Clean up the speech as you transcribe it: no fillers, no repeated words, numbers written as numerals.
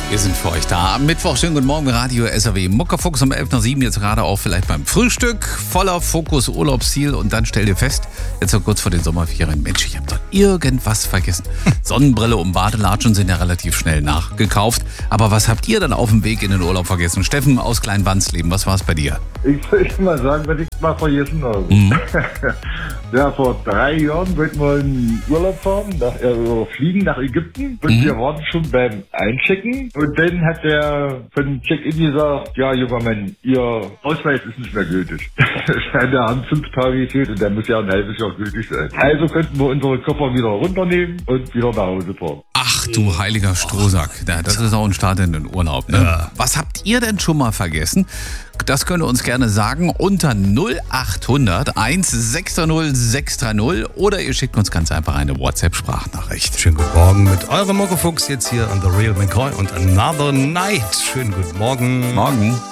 Wir sind für euch da. Am Mittwoch, schönen guten Morgen, Radio SAW Muckerfuchs um 11 nach 7, jetzt gerade auch vielleicht beim Frühstück. Voller Fokus, Urlaubsziel und dann stell dir fest, jetzt so kurz vor den Sommerferien, Mensch, ich habe doch irgendwas vergessen. Sonnenbrille und Badelatschen sind ja relativ schnell nachgekauft. Aber was habt ihr dann auf dem Weg in den Urlaub vergessen? Steffen aus Kleinwandsleben, was war es bei dir? Ich will mal sagen, was ich mal vergessen habe. Ja, vor 3 Jahren wollten wir in Urlaub fahren, fliegen nach Ägypten. Und wir waren schon beim Einchecken. Und dann hat der von Check-in gesagt, ja, junger Mann, Ihr Ausweis ist nicht mehr gültig. Da haben 5 Tage gefehlt und der muss ja ein halbes Jahr gültig sein. Also könnten wir unsere Koffer wieder runternehmen und wieder nach Hause fahren. Ach du heiliger Strohsack, das ist auch ein Start in den Urlaub. Ne? Ja. Was habt ihr denn schon mal vergessen? Das könnt ihr uns gerne sagen unter 0800 160 630 oder ihr schickt uns ganz einfach eine WhatsApp-Sprachnachricht. Schönen guten Morgen mit eurem Muckerfuchs jetzt hier an The Real McCoy und Another Night. Schönen guten Morgen. Morgen.